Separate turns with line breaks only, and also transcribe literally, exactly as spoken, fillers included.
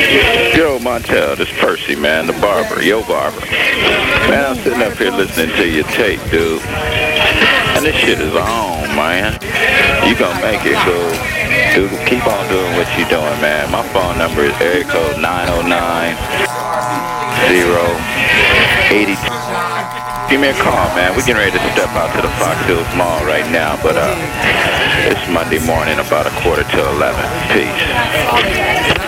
Joe Montel, this Percy, man, the barber, yo barber. Man, I'm sitting up here listening to your tape, dude. And this shit is on, man. You gonna make it, cool. Dude, keep on doing what you doing, man. My phone number is area code nine oh nine, zero, eight two. Give me a call, man. We're getting ready to step out to the Fox Hills Mall right now, but uh, it's Monday morning, about a quarter to eleven. Peace.